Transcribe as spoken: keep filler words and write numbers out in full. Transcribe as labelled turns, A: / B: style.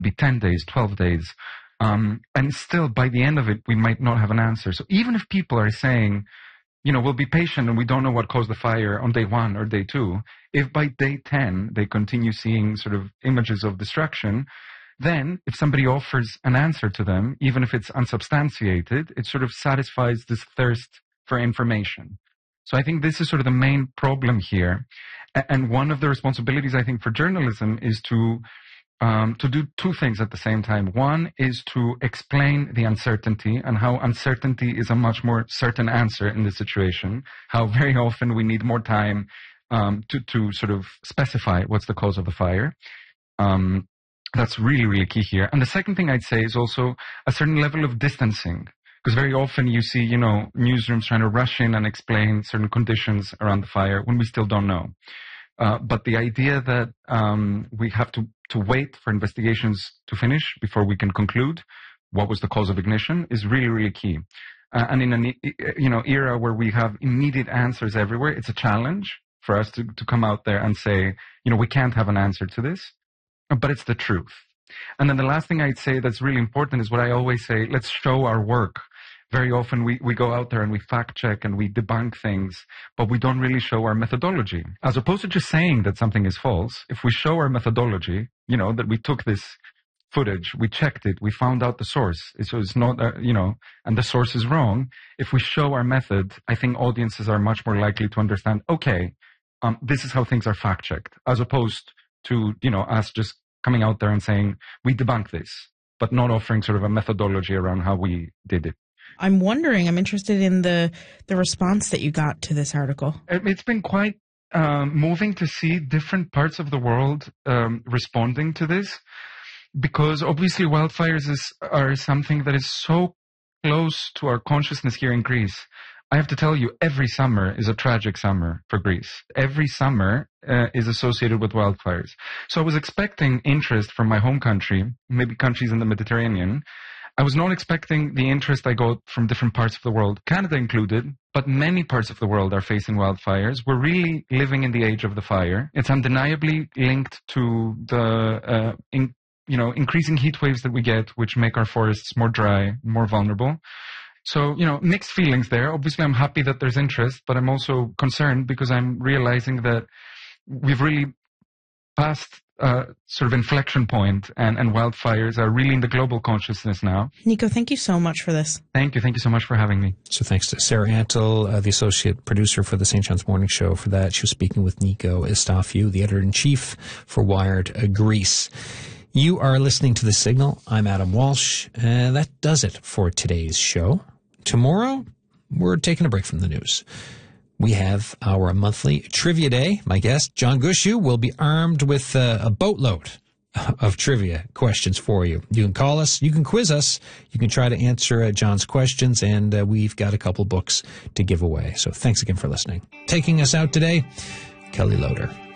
A: be ten days, twelve days. Um, and still, by the end of it, we might not have an answer. So even if people are saying, you know, we'll be patient and we don't know what caused the fire on day one or day two, if by day ten they continue seeing sort of images of destruction, then if somebody offers an answer to them, even if it's unsubstantiated, it sort of satisfies this thirst for information. So I think this is sort of the main problem here. And one of the responsibilities, I think, for journalism is to um, to do two things at the same time. One is to explain the uncertainty and how uncertainty is a much more certain answer in this situation, how very often we need more time um, to, to sort of specify what's the cause of the fire. Um, that's really, really key here. And the second thing I'd say is also a certain level of distancing. Because very often you see, you know, newsrooms trying to rush in and explain certain conditions around the fire when we still don't know. Uh, but the idea that um, we have to, to wait for investigations to finish before we can conclude what was the cause of ignition is really, really key. Uh, and in an you know era where we have immediate answers everywhere, it's a challenge for us to, to come out there and say, you know, we can't have an answer to this, but it's the truth. And then the last thing I'd say that's really important is what I always say, let's show our work. Very often we, we go out there and we fact check and we debunk things, but we don't really show our methodology. As opposed to just saying that something is false, if we show our methodology, you know, that we took this footage, we checked it, we found out the source. So it's not, uh, you know, and the source is wrong. If we show our method, I think audiences are much more likely to understand, okay, um, this is how things are fact checked, as opposed to, you know, us just coming out there and saying, we debunk this, but not offering sort of a methodology around how we did it.
B: I'm wondering, I'm interested in the the response that you got to this article.
A: It's been quite um, moving to see different parts of the world um, responding to this, because obviously wildfires is, are something that is so close to our consciousness here in Greece. I have to tell you, every summer is a tragic summer for Greece. Every summer uh, is associated with wildfires. So I was expecting interest from my home country, maybe countries in the Mediterranean. I was not expecting the interest I got from different parts of the world, Canada included, but many parts of the world are facing wildfires. We're really living in the age of the fire. It's undeniably linked to the uh, in, you know, increasing heat waves that we get, which make our forests more dry, more vulnerable. So, you know, mixed feelings there. Obviously, I'm happy that there's interest, but I'm also concerned because I'm realizing that we've really passed a sort of inflection point, and, and wildfires are really in the global consciousness now.
B: Nico, thank you so much for this.
A: Thank you. Thank you so much for having me.
C: So thanks to Sarah Antle, uh, the associate producer for the Saint John's Morning Show, for that. She was speaking with Nico Estafiou, the editor-in-chief for Wired uh, Greece. You are listening to The Signal. I'm Adam Walsh. Uh, that does it for today's show. Tomorrow, we're taking a break from the news. We have our monthly trivia day. My guest, John Gushue, will be armed with uh, a boatload of trivia questions for you. You can call us. You can quiz us. You can try to answer uh, John's questions, and uh, we've got a couple books to give away. So thanks again for listening. Taking us out today, Kelly Loader.